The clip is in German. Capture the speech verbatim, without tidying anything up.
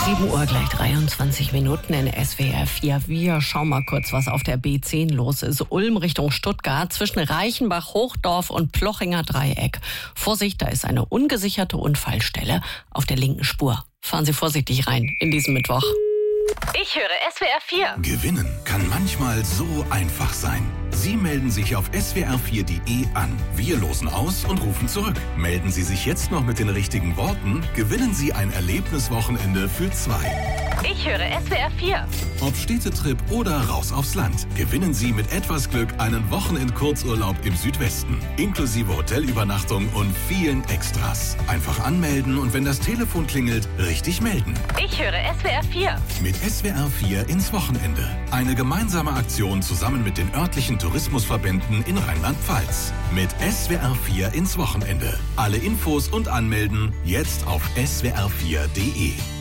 sieben Uhr, gleich dreiundzwanzig Minuten in S W R vier. Wir schauen mal kurz, was auf der B zehn los ist. Ulm Richtung Stuttgart zwischen Reichenbach, Hochdorf und Plochinger Dreieck. Vorsicht, da ist eine ungesicherte Unfallstelle auf der linken Spur. Fahren Sie vorsichtig rein in diesen Mittwoch. Ich höre S W R vier. Gewinnen kann manchmal so einfach sein. Sie melden sich auf S W R vier punkt de an. Wir losen aus und rufen zurück. Melden Sie sich jetzt noch mit den richtigen Worten, gewinnen Sie ein Erlebniswochenende für zwei. Ich höre S W R vier. Ob Städtetrip oder raus aufs Land, gewinnen Sie mit etwas Glück einen Wochenend-Kurzurlaub im Südwesten. Inklusive Hotelübernachtung und vielen Extras. Einfach anmelden und wenn das Telefon klingelt, richtig melden. Ich höre S W R vier. Mit S W R vier ins Wochenende. Eine gemeinsame Aktion zusammen mit den örtlichen Tourismusverbänden in Rheinland-Pfalz. Mit S W R vier ins Wochenende. Alle Infos und Anmelden jetzt auf S W R vier punkt de.